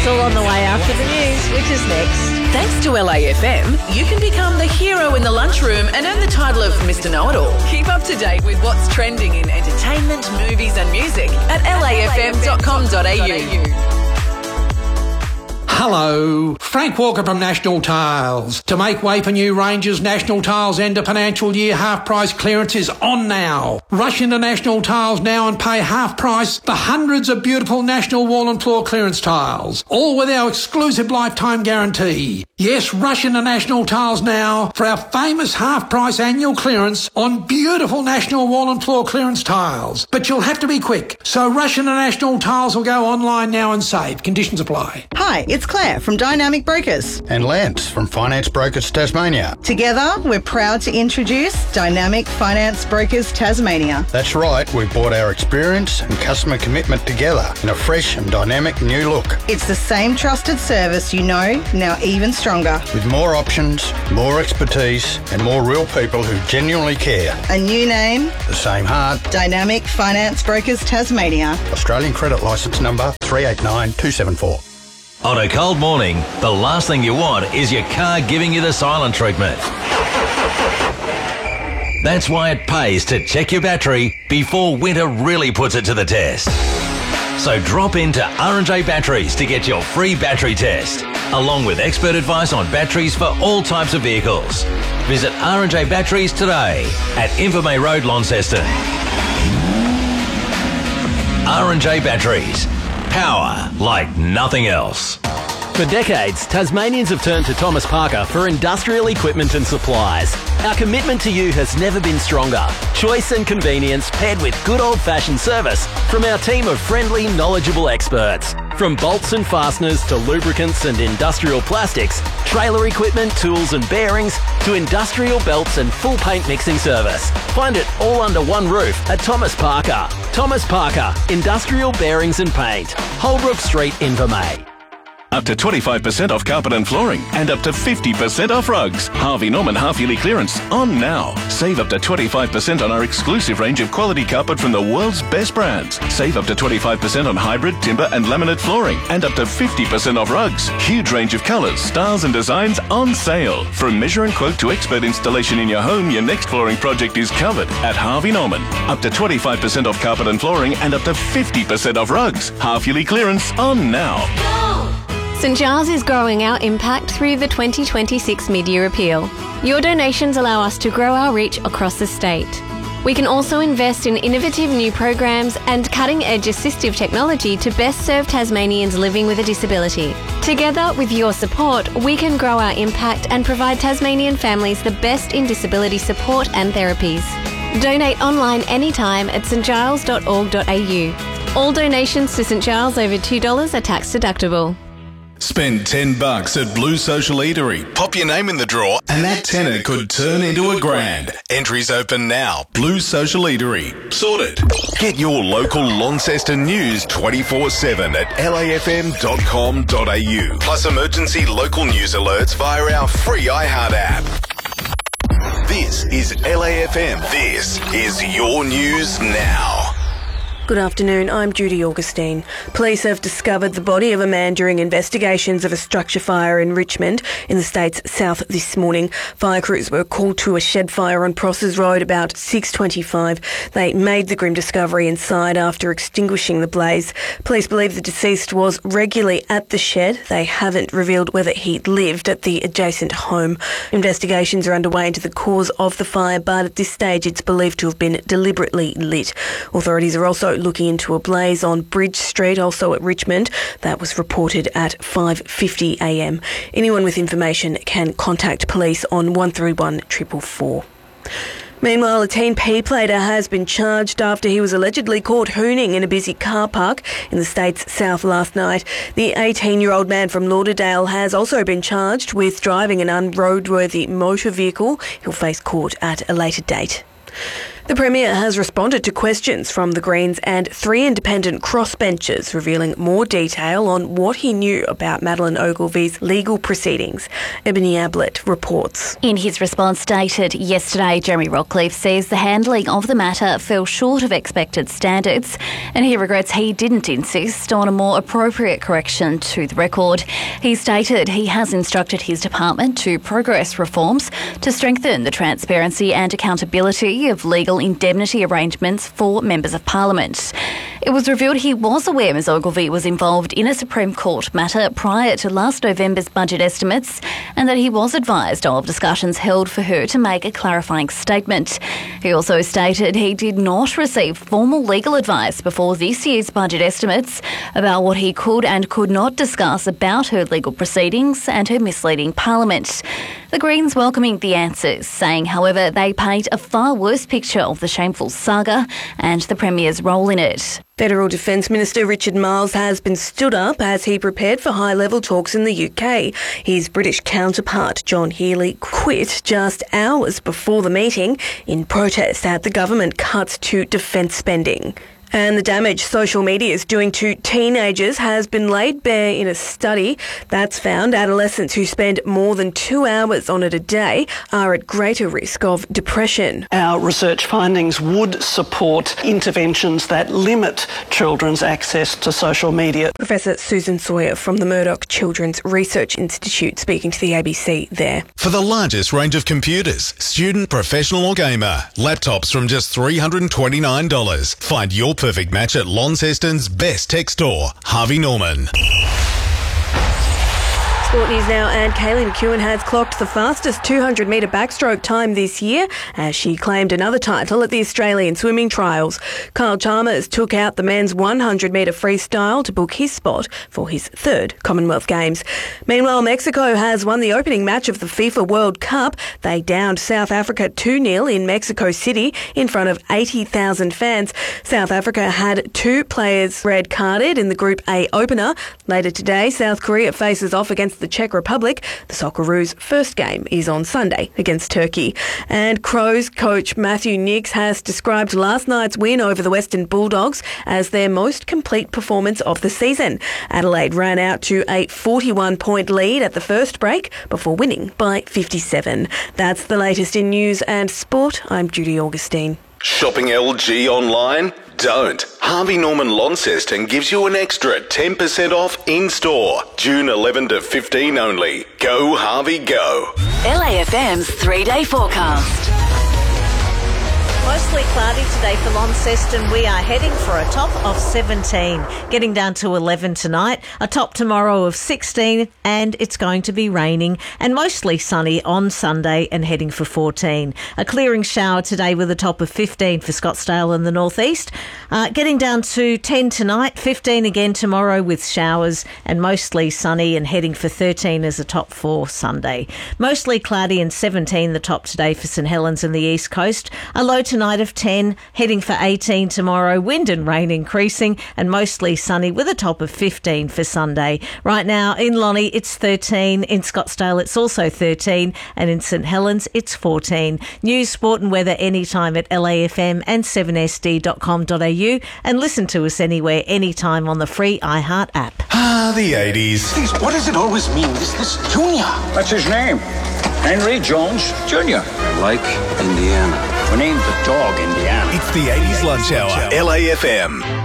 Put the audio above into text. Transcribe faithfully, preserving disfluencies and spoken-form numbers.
That's all on the way after the news, which is next. Thanks to L A F M, you can become the hero in the lunchroom and earn the title of Mister Know-It-All. Keep up to date with what's trending in entertainment, movies and music at l a f m dot com dot a u. Hello, Frank Walker from National Tiles. To make way for new ranges, National Tiles end of financial year half price clearance is on now. Rush into National Tiles now and pay half price for hundreds of beautiful National wall and floor clearance tiles, all with our exclusive lifetime guarantee. Yes, rush into National Tiles now for our famous half price annual clearance on beautiful National wall and floor clearance tiles. But you'll have to be quick, so rush into National Tiles or go online now and save. Conditions apply. Hi, it's Claire from Dynamic Brokers. And Lance from Finance Brokers Tasmania. Together, we're proud to introduce Dynamic Finance Brokers Tasmania. That's right, we've brought our experience and customer commitment together in a fresh and dynamic new look. It's the same trusted service you know, now even stronger. With more options, more expertise and more real people who genuinely care. A new name, the same heart. Dynamic Finance Brokers Tasmania. Australian credit licence number three eight nine two seven four. On a cold morning, the last thing you want is your car giving you the silent treatment. That's why it pays to check your battery before winter really puts it to the test. So drop into R and J Batteries to get your free battery test, along with expert advice on batteries for all types of vehicles. Visit R and J Batteries today at Invermay Road, Launceston. R and J Batteries. Power like nothing else. For decades, Tasmanians have turned to Thomas Parker for industrial equipment and supplies. Our commitment to you has never been stronger. Choice and convenience paired with good old-fashioned service from our team of friendly, knowledgeable experts. From bolts and fasteners to lubricants and industrial plastics, trailer equipment, tools and bearings, to industrial belts and full paint mixing service. Find it all under one roof at Thomas Parker. Thomas Parker, Industrial Bearings and Paint. Holbrook Street, Invermay. Up to twenty-five percent off carpet and flooring and up to fifty percent off rugs. Harvey Norman half-yearly clearance on now. Save up to twenty-five percent on our exclusive range of quality carpet from the world's best brands. Save up to twenty-five percent on hybrid, timber and laminate flooring and up to fifty percent off rugs. Huge range of colours, styles and designs on sale. From measure and quote to expert installation in your home, your next flooring project is covered at Harvey Norman. Up to twenty-five percent off carpet and flooring and up to fifty percent off rugs. Half-yearly clearance on now. St Giles is growing our impact through the twenty twenty-six Mid-Year Appeal. Your donations allow us to grow our reach across the state. We can also invest in innovative new programs and cutting-edge assistive technology to best serve Tasmanians living with a disability. Together, with your support, we can grow our impact and provide Tasmanian families the best in disability support and therapies. Donate online anytime at st giles dot org dot a u. All donations to St Giles over two dollars are tax deductible. Spend ten bucks at Blue Social Eatery. Pop your name in the draw and that tenner could turn into a grand. Entries open now. Blue Social Eatery. Sorted. Get your local Launceston news twenty-four seven at l a f m dot com dot a u. Plus emergency local news alerts via our free iHeart app. This is L A F M. This is your news now. Good afternoon, I'm Judy Augustine. Police have discovered the body of a man during investigations of a structure fire in Richmond in the state's south this morning. Fire crews were called to a shed fire on Prosses Road about six twenty-five. They made the grim discovery inside after extinguishing the blaze. Police believe the deceased was regularly at the shed. They haven't revealed whether he lived at the adjacent home. Investigations are underway into the cause of the fire, but at this stage it's believed to have been deliberately lit. Authorities are also looking into a blaze on Bridge Street, also at Richmond. That was reported at five fifty a m. Anyone with information can contact police on one three one four four four. Meanwhile, a teen P-plater has been charged after he was allegedly caught hooning in a busy car park in the state's south last night. The eighteen-year-old man from Lauderdale has also been charged with driving an unroadworthy motor vehicle. He'll face court at a later date. The Premier has responded to questions from the Greens and three independent crossbenchers, revealing more detail on what he knew about Madeleine Ogilvy's legal proceedings. Ebony Ablett reports. In his response dated yesterday, Jeremy Rockcliffe says the handling of the matter fell short of expected standards, and he regrets he didn't insist on a more appropriate correction to the record. He stated he has instructed his department to progress reforms to strengthen the transparency and accountability of legal indemnity arrangements for members of Parliament. It was revealed he was aware Ms Ogilvy was involved in a Supreme Court matter prior to last November's budget estimates, and that he was advised of discussions held for her to make a clarifying statement. He also stated he did not receive formal legal advice before this year's budget estimates about what he could and could not discuss about her legal proceedings and her misleading Parliament. The Greens welcoming the answers, saying, however, they paint a far worse picture of the shameful saga and the Premier's role in it. Federal Defence Minister Richard Marles has been stood up as he prepared for high-level talks in the U K. His British counterpart, John Healey, quit just hours before the meeting in protest at the government cuts to defence spending. And the damage social media is doing to teenagers has been laid bare in a study that's found adolescents who spend more than two hours on it a day are at greater risk of depression. Our research findings would support interventions that limit children's access to social media. Professor Susan Sawyer from the Murdoch Children's Research Institute speaking to the A B C there. For the largest range of computers, student, professional or gamer, laptops from just three hundred twenty-nine dollars. Find your perfect match at Launceston's best tech store, Harvey Norman. Sport news now, and Kaylee McEwen has clocked the fastest two hundred metre backstroke time this year as she claimed another title at the Australian Swimming Trials. Kyle Chalmers took out the men's one hundred metre freestyle to book his spot for his third Commonwealth Games. Meanwhile, Mexico has won the opening match of the FIFA World Cup. They downed South Africa two nil in Mexico City in front of eighty thousand fans. South Africa had two players red carded in the Group A opener. Later today, South Korea faces off against the Czech Republic. The Socceroos' first game is on Sunday against Turkey. And Crows coach Matthew Nicks has described last night's win over the Western Bulldogs as their most complete performance of the season. Adelaide ran out to a forty-one point lead at the first break before winning by fifty-seven. That's the latest in news and sport. I'm Judy Augustine. Shopping L G online? Don't. Harvey Norman Launceston gives you an extra ten percent off in-store. June eleventh to fifteenth only. Go Harvey, go. L A F M's three-day forecast. Mostly cloudy today for Launceston. We are heading for a top of seventeen, getting down to eleven tonight, a top tomorrow of sixteen, and it's going to be raining and mostly sunny on Sunday and heading for fourteen. A clearing shower today with a top of fifteen for Scottsdale in the northeast, uh, getting down to ten tonight, fifteen again tomorrow with showers and mostly sunny and heading for thirteen as a top for Sunday. Mostly cloudy and seventeen the top today for St Helens and the east coast, a low tonight of ten, heading for eighteen tomorrow, wind and rain increasing and mostly sunny with a top of fifteen for Sunday. Right now in Lonnie it's thirteen, in Scottsdale it's also thirteen, and in St Helens it's fourteen. News, sport and weather anytime at L A F M and seven S D dot com dot A U, and listen to us anywhere, anytime on the free iHeart app. Ah, the eighties. Please, what does it always mean? This, this Junior. That's his name. Henry Jones Junior Like Indiana. We named the dog Indiana. It's the eighties lunch hour. L A F M.